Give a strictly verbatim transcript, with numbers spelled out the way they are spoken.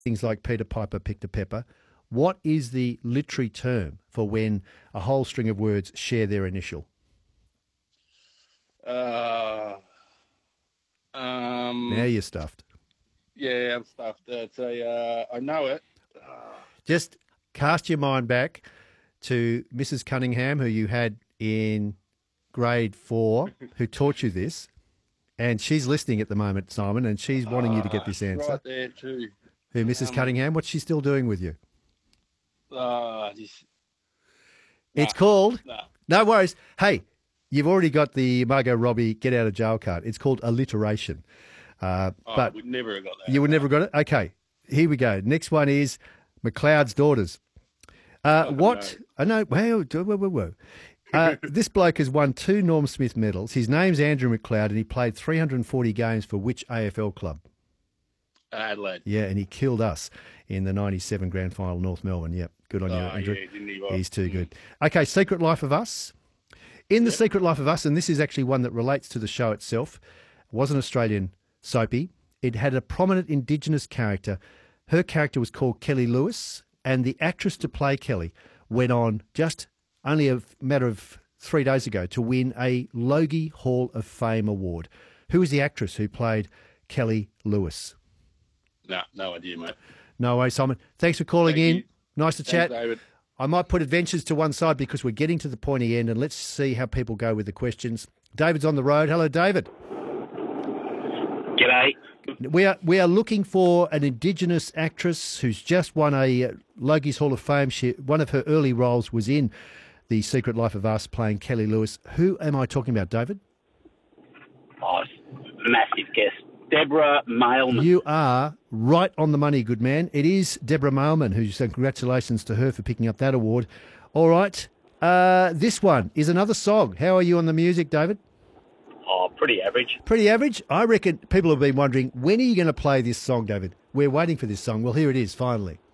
things like Peter Piper picked a pepper. What is the literary term for when a whole string of words share their initial? Uh, um, Now you're stuffed. Yeah, I'm stuffed. It's a, uh, I know it. Just cast your mind back to Missus Cunningham, who you had in grade four, who taught you this. And she's listening at the moment, Simon, and she's wanting you to get this answer. Right there too. Who, Missus Um, Cunningham? What's she still doing with you? Uh, just, It's nah, called... nah. No worries. Hey, you've already got the Margot Robbie get out of jail card. It's called alliteration. Uh, Oh, but we'd never have got that. you would never got it? Okay, here we go. Next one is McLeod's Daughters. Uh, Oh, what? I know. Whoa, whoa, whoa, whoa. Uh, this bloke has won two Norm Smith medals. His name's Andrew McLeod, and he played three hundred forty games for which A F L club? Adelaide. Yeah, and he killed us in the ninety-seven grand final, North Melbourne. Yep, good on you, Oh, Andrew. yeah, didn't he? Well, He's too good. Okay, Secret Life of Us. In The Secret Life of Us, and this is actually one that relates to the show itself, was an Australian soapy. It had a prominent Indigenous character. Her character was called Kelly Lewis, and the actress to play Kelly went on just only a matter of three days ago to win a Logie Hall of Fame award. Who was the actress who played Kelly Lewis? No, no idea, mate. No way, Simon. Thanks for calling Thank in. you. Nice to Thanks, chat. David. I might put adventures to one side because we're getting to the pointy end, and let's see how people go with the questions. David's on the road. Hello, David. G'day. We are we are looking for an Indigenous actress who's just won a uh, Logie's Hall of Fame. She, one of her early roles was in The Secret Life of Us, playing Kelly Lewis. Who am I talking about, David? Oh, massive guess. Deborah Mailman. You are right on the money, good man. It is Deborah Mailman, who said congratulations to her for picking up that award. All right. Uh, this one is another song. How are you on the music, David? Oh, pretty average. Pretty average. I reckon people have been wondering, when are you going to play this song, David? We're waiting for this song. Well, here it is, finally.